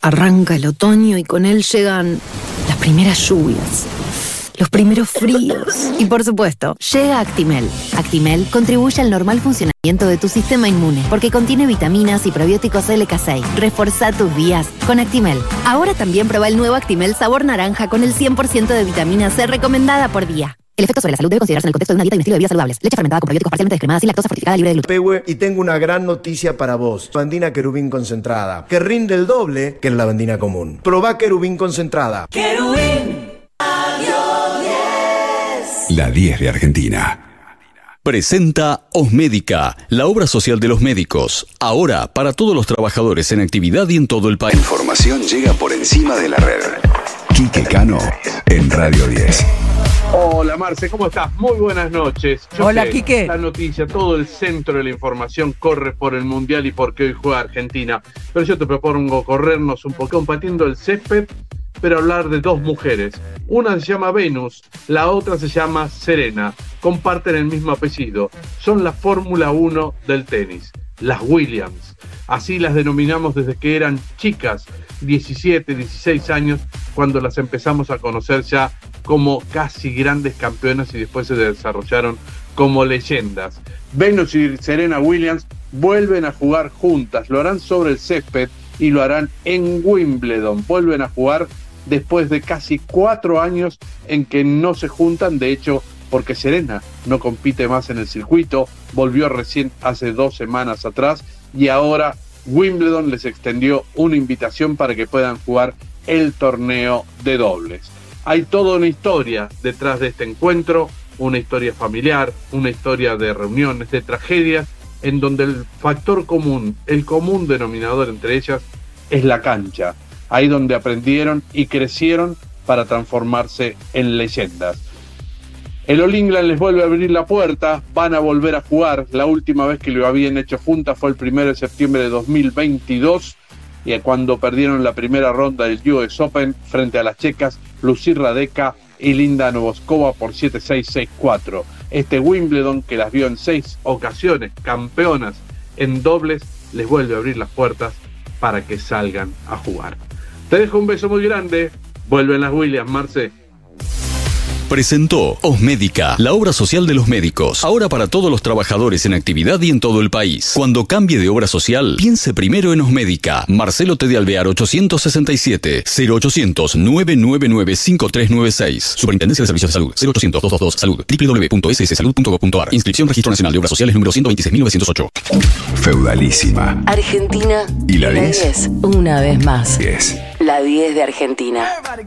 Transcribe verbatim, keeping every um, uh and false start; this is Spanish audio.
Arranca el otoño y con él llegan las primeras lluvias, los primeros fríos y, por supuesto, llega Actimel. Actimel contribuye al normal funcionamiento de tu sistema inmune porque contiene vitaminas y probióticos L K seis. Reforzá tus días con Actimel. Ahora también prueba el nuevo Actimel sabor naranja con el cien por ciento de vitamina C recomendada por día. El efecto sobre la salud debe considerarse en el contexto de una dieta y un estilo de vida saludables. Leche fermentada con probióticos parcialmente descremadas y lactosa fortificada libre de gluten. Pehue, y tengo una gran noticia para vos. Lavandina querubín concentrada, que rinde el doble que la lavandina común. Probá querubín concentrada. Querubín. La diez de Argentina. Presenta Osmédica, la obra social de los médicos. Ahora, para todos los trabajadores en actividad y en todo el país. La información llega por encima de la red. Quique Cano en Radio diez. Hola Marce, ¿cómo estás? Muy buenas noches. Yo Hola sé, Quique. La noticia, todo el centro de la información corre por el Mundial y porque hoy juega Argentina. Pero yo te propongo corrernos un poco combatiendo el césped, pero hablar de dos mujeres. Una se llama Venus, la otra se llama Serena. Comparten el mismo apellido. Son la Fórmula uno del tenis, las Williams. Así las denominamos desde que eran chicas, diecisiete, dieciséis años, cuando las empezamos a conocer ya como casi grandes campeonas y después se desarrollaron como leyendas. Venus y Serena Williams vuelven a jugar juntas, lo harán sobre el césped y lo harán en Wimbledon. Vuelven a jugar después de casi cuatro años en que no se juntan, de hecho, porque Serena no compite más en el circuito, volvió recién hace dos semanas atrás y ahora Wimbledon les extendió una invitación para que puedan jugar el torneo de dobles. Hay toda una historia detrás de este encuentro, una historia familiar, una historia de reuniones, de tragedias, en donde el factor común, el común denominador entre ellas, es la cancha. Ahí donde aprendieron y crecieron para transformarse en leyendas. El All England les vuelve a abrir la puerta, van a volver a jugar. La última vez que lo habían hecho juntas fue el primero de septiembre de dos mil veintidós, y cuando perdieron la primera ronda del U S Open frente a las checas Lucy Radecka y Linda Novoskova por siete seis, seis cuatro. Este Wimbledon, que las vio en seis ocasiones campeonas en dobles, les vuelve a abrir las puertas para que salgan a jugar. Te dejo un beso muy grande. Vuelven las Williams, Marce. Presentó Osmédica, la obra social de los médicos. Ahora para todos los trabajadores en actividad y en todo el país. Cuando cambie de obra social, piense primero en Osmédica. Marcelo T. de Alvear ochocientos sesenta y siete, cero ochocientos, nueve nueve nueve, cinco tres nueve seis. Superintendencia de Servicios de Salud, cero ochocientos, doscientos veintidós, salud, doble u doble u doble u punto ese ese salud punto gob punto ar. Inscripción Registro Nacional de Obras Sociales número ciento veintiséis mil novecientos ocho. Feudalísima. Argentina. ¿Y la diez? Una vez más. diez. La diez de Argentina.